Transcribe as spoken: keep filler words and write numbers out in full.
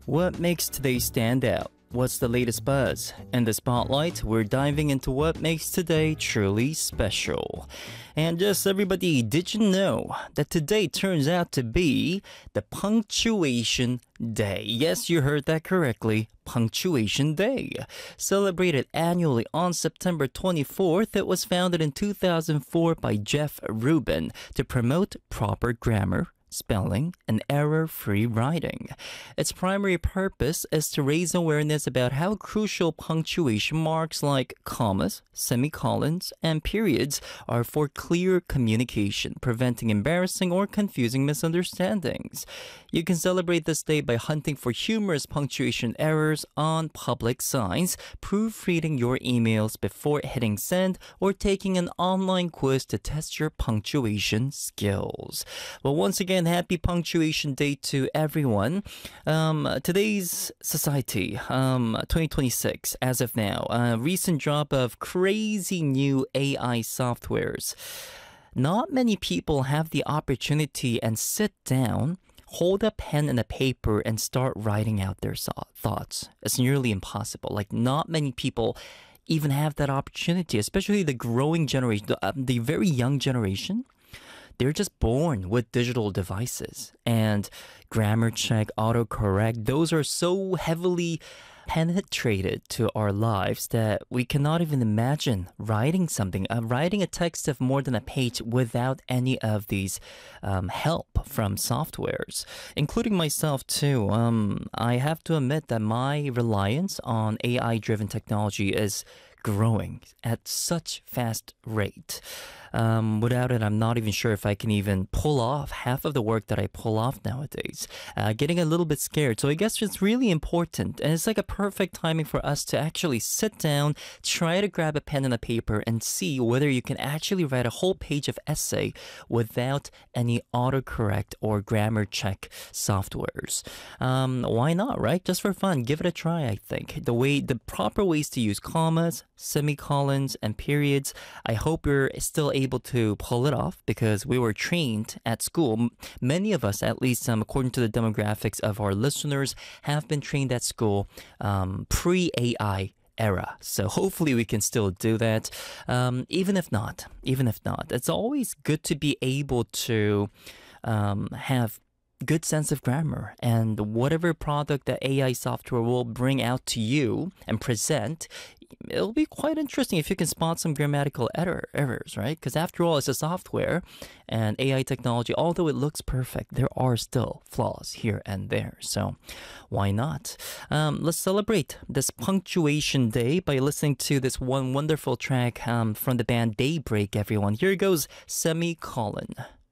What makes today stand out? What's the latest buzz? In the spotlight, we're diving into what makes today truly special. And just everybody, did you know that today turns out to be the Punctuation Day? Yes, you heard that correctly. Punctuation Day. Celebrated annually on September twenty-fourth, it was founded in two thousand four by Jeff Rubin to promote proper grammar, spelling, and error-free writing. Its primary purpose is to raise awareness about how crucial punctuation marks like commas, semicolons, and periods are for clear communication, preventing embarrassing or confusing misunderstandings. You can celebrate this day by hunting for humorous punctuation errors on public signs, proofreading your emails before hitting send, or taking an online quiz to test your punctuation skills. Well, once again, happy Punctuation Day to everyone. Um, today's society, um, twenty twenty-six, as of now, a recent drop of crazy new A I softwares. Not many people have the opportunity and sit down, hold a pen and a paper and start writing out their so- thoughts. It's nearly impossible. Like, not many people even have that opportunity, especially the growing generation, the, uh, the very young generation. They're just born with digital devices, and grammar check, autocorrect, those are so heavily penetrated to our lives that we cannot even imagine writing something, uh, writing a text of more than a page without any of these um, help from softwares, including myself too. Um, I have to admit that my reliance on A I-driven technology is growing at such fast rate. Um, without it, I'm not even sure if I can even pull off half of the work that I pull off nowadays. Uh, getting a little bit scared. So I guess it's really important. And it's like a perfect timing for us to actually sit down, try to grab a pen and a paper and see whether you can actually write a whole page of essay without any autocorrect or grammar check softwares. Um, why not, right? Just for fun. Give it a try, I think. The way, the proper ways to use commas, semicolons, and periods. I hope you're still able to pull it off because we were trained at school. Many of us, at least um, according to the demographics of our listeners, have been trained at school um, pre-A I era. So hopefully we can still do that. Um, even if not, even if not, it's always good to be able to um, have good sense of grammar, and whatever product that A I software will bring out to you and present, it'll be quite interesting if you can spot some grammatical error, errors, right? Because after all, it's a software, and A I technology, although it looks perfect, there are still flaws here and there. So why not? Um, let's celebrate this Punctuation Day by listening to this one wonderful track um, from the band Daybreak, everyone. Here goes Semicolon.